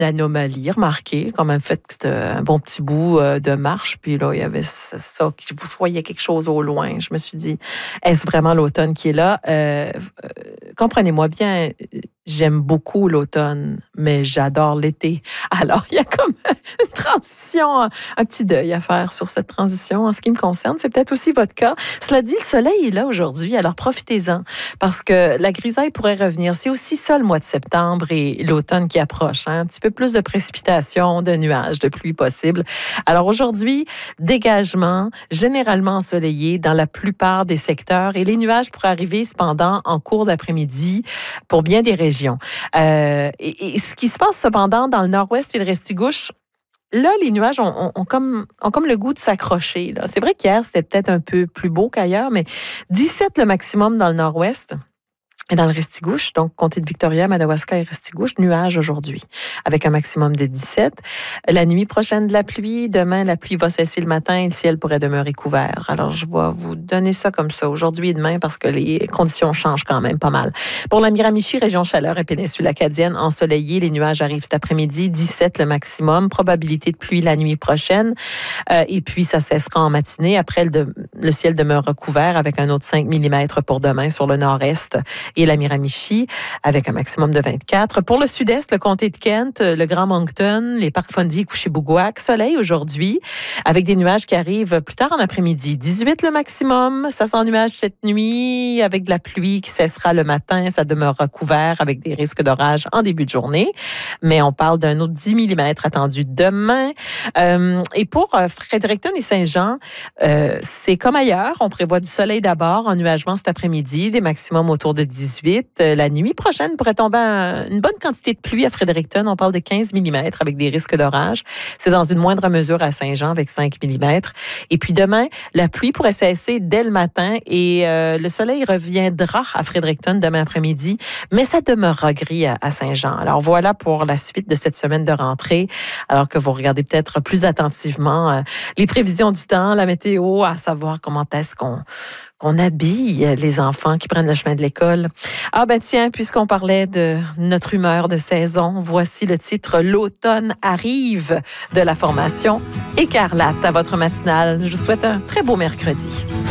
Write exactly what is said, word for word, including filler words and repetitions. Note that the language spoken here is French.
anomalie remarquée, comme un fait que c'était un bon petit bout euh, de marche, puis là, il y avait ça, ça qui, je voyais quelque chose au loin. Je me suis dit, est-ce vraiment l'automne qui est là? Euh, euh, comprenez-moi bien, j'aime beaucoup l'automne, mais j'adore l'été. Alors, il y a comme une transition, un petit deuil à faire sur cette transition en ce qui me concerne. C'est peut-être aussi votre cas. Cela dit, le soleil est là aujourd'hui, alors profitez-en, parce que la grisaille pourrait revenir. C'est aussi ça le mois de septembre et l'automne qui approche. Hein? Un petit peu plus de précipitations, de nuages, de pluie possible. Alors aujourd'hui, dégagement, généralement ensoleillé dans la plupart des secteurs et les nuages pourraient arriver cependant en cours d'après-midi pour bien des régions. Euh, et, et ce qui se passe cependant dans le nord-ouest et le Restigouche, là, les nuages ont, ont, ont, comme, ont comme le goût de s'accrocher. Là. C'est vrai qu'hier, c'était peut-être un peu plus beau qu'ailleurs, mais dix-sept le maximum dans le nord-ouest. Et dans le Restigouche, donc comté de Victoria, Madawaska et Restigouche, nuages aujourd'hui, avec un maximum de dix-sept. La nuit prochaine, de la pluie. Demain, la pluie va cesser le matin et le ciel pourrait demeurer couvert. Alors, je vais vous donner ça comme ça, aujourd'hui et demain, parce que les conditions changent quand même pas mal. Pour la Miramichi, région chaleur et péninsule acadienne, ensoleillée, les nuages arrivent cet après-midi, dix-sept le maximum. Probabilité de pluie la nuit prochaine. Euh, et puis, ça cessera en matinée. Après, le, le ciel demeurera couvert avec un autre cinq millimètres pour demain sur le nord-est et la Miramichi, avec un maximum de vingt-quatre. Pour le sud-est, le comté de Kent, le Grand Moncton, les parcs Fundy, Couchibouguac, soleil aujourd'hui, avec des nuages qui arrivent plus tard en après-midi. dix-huit le maximum, ça s'ennuage cette nuit, avec de la pluie qui cessera le matin, ça demeurera couvert avec des risques d'orage en début de journée, mais on parle d'un autre dix millimètres attendu demain. Euh, et pour euh, Fredericton et Saint-Jean, euh, c'est comme ailleurs, on prévoit du soleil d'abord, ennuagement cet après-midi, des maximums autour de dix-huit. La nuit prochaine pourrait tomber une bonne quantité de pluie à Fredericton. On parle de quinze millimètres avec des risques d'orage. C'est dans une moindre mesure à Saint-Jean avec cinq millimètres. Et puis demain, la pluie pourrait cesser dès le matin et euh, le soleil reviendra à Fredericton demain après-midi, mais ça demeurera gris à, à Saint-Jean. Alors voilà pour la suite de cette semaine de rentrée, alors que vous regardez peut-être plus attentivement euh, les prévisions du temps, la météo, à savoir comment est-ce qu'on qu'on habille les enfants qui prennent le chemin de l'école. Ah ben tiens, puisqu'on parlait de notre humeur de saison, voici le titre « L'automne arrive » de la formation Écarlate à votre matinale. Je vous souhaite un très beau mercredi.